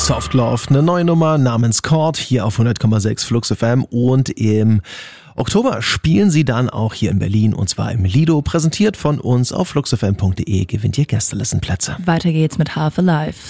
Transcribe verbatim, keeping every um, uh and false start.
Soft Love, eine neue Nummer namens Chord hier auf hundert Komma sechs Flux F M und im Oktober spielen sie dann auch hier in Berlin und zwar im Lido, präsentiert von uns auf fluxfm punkt de gewinnt ihr Gästelistenplätze. Weiter geht's mit Half Alive.